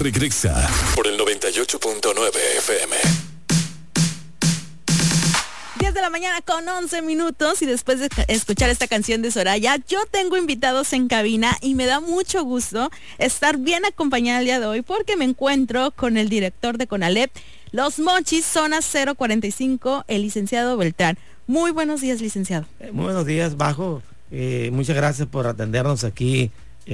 regresa por el 98.9 FM. 10 de la mañana con 11 minutos y después de escuchar esta canción de Soraya, yo tengo invitados en cabina y me da mucho gusto estar bien acompañada el día de hoy porque me encuentro con el director de CONALEP, Los Mochis, zona 045, el licenciado Beltrán. Muy buenos días, licenciado. Muy buenos días, Bajo. Muchas gracias por atendernos aquí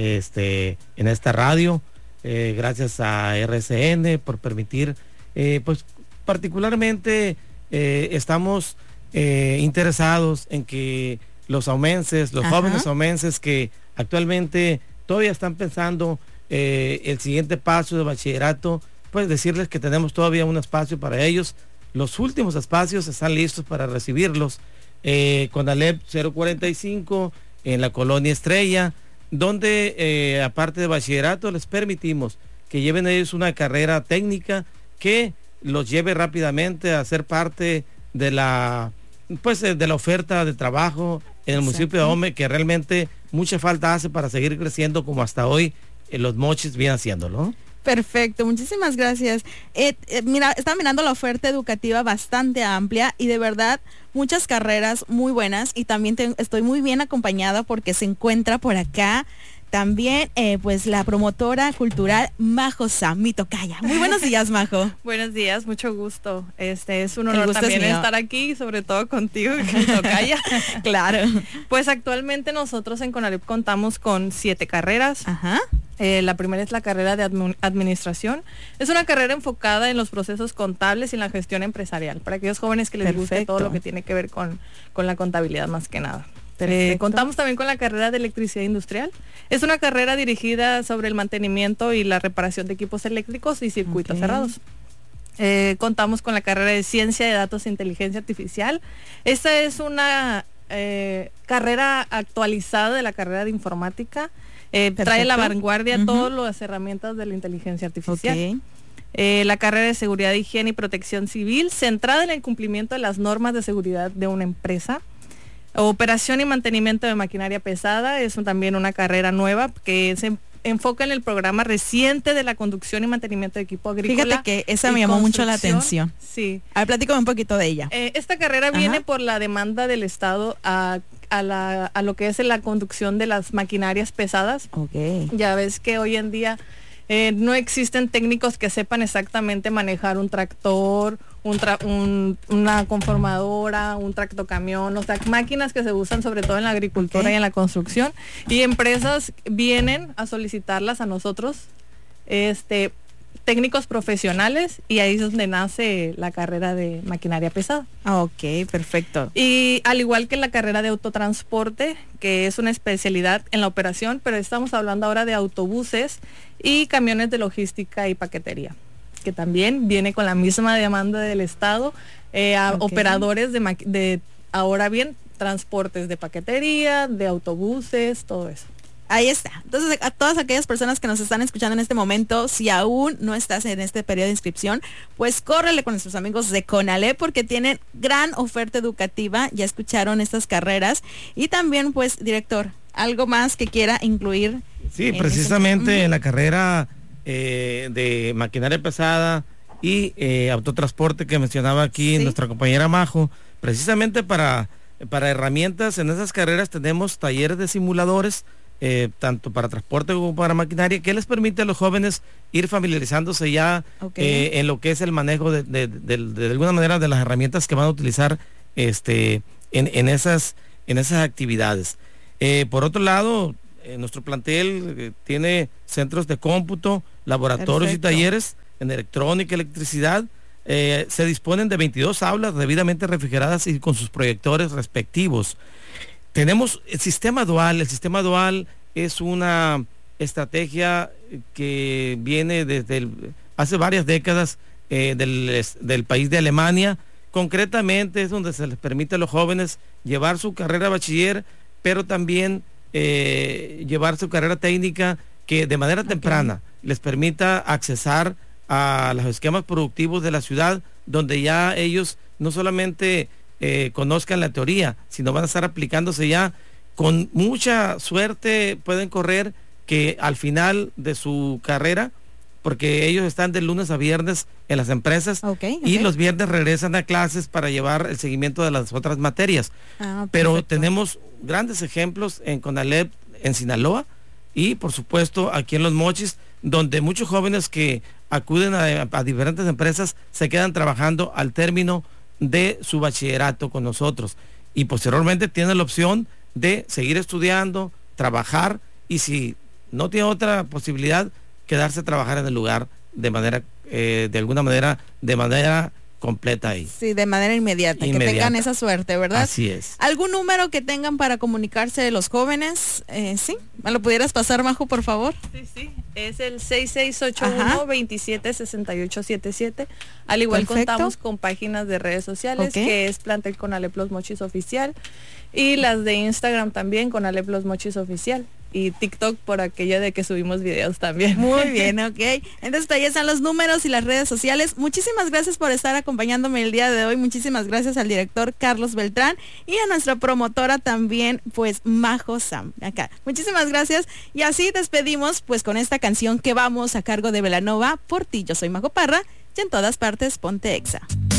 en esta radio. Gracias a RCN por permitir, pues particularmente estamos interesados en que los aumenses, los jóvenes aumenses que actualmente todavía están pensando el siguiente paso de bachillerato, pues decirles que tenemos todavía un espacio para ellos. Los últimos espacios están listos para recibirlos. CONALEP 045 en la Colonia Estrella, donde aparte de bachillerato les permitimos que lleven ellos una carrera técnica que los lleve rápidamente a ser parte de la oferta de trabajo en el municipio de Ahome, que realmente mucha falta hace para seguir creciendo como hasta hoy Los Mochis vienen haciéndolo. Perfecto, muchísimas gracias. Están mirando la oferta educativa bastante amplia y de verdad muchas carreras muy buenas, y también estoy muy bien acompañada porque se encuentra por acá también pues la promotora cultural Majo Sam, mi tocaya. Muy buenos días, Majo. Buenos días, mucho gusto. Es un honor también estar aquí, sobre todo contigo, que mi tocaya. Claro. Pues actualmente nosotros en CONALEP contamos con 7 carreras. Ajá. La primera es la carrera de administración. Es una carrera enfocada en los procesos contables y en la gestión empresarial, para aquellos jóvenes que les guste todo lo que tiene que ver con la contabilidad más que nada. Contamos también con la carrera de electricidad industrial. Es una carrera dirigida sobre el mantenimiento y la reparación de equipos eléctricos y circuitos cerrados. Contamos con la carrera de ciencia de datos e inteligencia artificial. Esta es una carrera actualizada de la carrera de informática. Trae la vanguardia todas las herramientas de la inteligencia artificial. La carrera de seguridad, higiene y protección civil, centrada en el cumplimiento de las normas de seguridad de una empresa. Operación y mantenimiento de maquinaria pesada es también una carrera nueva que se enfoca en el programa reciente de la conducción y mantenimiento de equipo agrícola. Fíjate que esa me llamó mucho la atención. Sí. A ver, platícame un poquito de ella. Esta carrera viene por la demanda del Estado a lo que es la conducción de las maquinarias pesadas. Ya ves que hoy en día no existen técnicos que sepan exactamente manejar un tractor, una conformadora, un tractocamión, o sea, máquinas que se usan sobre todo en la agricultura y en la construcción, y empresas vienen a solicitarlas a nosotros, técnicos profesionales, y ahí es donde nace la carrera de maquinaria pesada. Ok, perfecto. Y al igual que la carrera de autotransporte, que es una especialidad en la operación, pero estamos hablando ahora de autobuses y camiones de logística y paquetería, que también viene con la misma demanda del Estado, operadores de ahora bien, transportes de paquetería, de autobuses, todo eso. Ahí está. Entonces, a todas aquellas personas que nos están escuchando en este momento, si aún no estás en este periodo de inscripción, pues córrele con nuestros amigos de CONALEP porque tienen gran oferta educativa. Ya escucharon estas carreras. Y también, pues, director, ¿algo más que quiera incluir? Sí, precisamente en la carrera de maquinaria pesada y autotransporte que mencionaba aquí nuestra compañera Majo, precisamente para herramientas en esas carreras tenemos talleres de simuladores, tanto para transporte como para maquinaria, que les permite a los jóvenes ir familiarizándose ya en lo que es el manejo de alguna manera de las herramientas que van a utilizar en esas actividades. Por otro lado, nuestro plantel tiene centros de cómputo, laboratorios y talleres en electrónica, electricidad. Se disponen de 22 aulas debidamente refrigeradas y con sus proyectores respectivos. Tenemos el sistema dual. El sistema dual es una estrategia que viene desde hace varias décadas del país de Alemania. Concretamente es donde se les permite a los jóvenes llevar su carrera bachiller, pero también llevar su carrera técnica, que de manera temprana les permita accesar a los esquemas productivos de la ciudad, donde ya ellos no solamente conozcan la teoría, sino van a estar aplicándose ya. Con mucha suerte pueden correr que al final de su carrera porque ellos están de lunes a viernes en las empresas y los viernes regresan a clases para llevar el seguimiento de las otras materias. Pero tenemos grandes ejemplos en CONALEP, en Sinaloa, y por supuesto aquí en Los Mochis, donde muchos jóvenes que acuden a diferentes empresas se quedan trabajando al término de su bachillerato con nosotros, y posteriormente tienen la opción de seguir estudiando, trabajar, y si no tiene otra posibilidad, quedarse a trabajar en el lugar de manera, de alguna manera, de manera completa ahí. Sí, de manera inmediata, que tengan esa suerte, ¿verdad? Así es. ¿Algún número que tengan para comunicarse de los jóvenes? ¿Sí? ¿Me lo pudieras pasar, Majo, por favor? Sí. Es el 6681-276877. Al igual contamos con páginas de redes sociales, que es Plantel CONALEP Los Mochis Oficial, y las de Instagram también, CONALEP Los Mochis Oficial. Y TikTok por aquello de que subimos videos también. Muy bien, Entonces ahí están los números y las redes sociales. Muchísimas gracias por estar acompañándome el día de hoy. Muchísimas gracias al director Carlos Beltrán y a nuestra promotora también, pues Majo Sam. Acá. Muchísimas gracias. Y así despedimos pues con esta canción que vamos a cargo de Belanova, Por ti. Yo soy Majo Parra y en todas partes ponte Exa.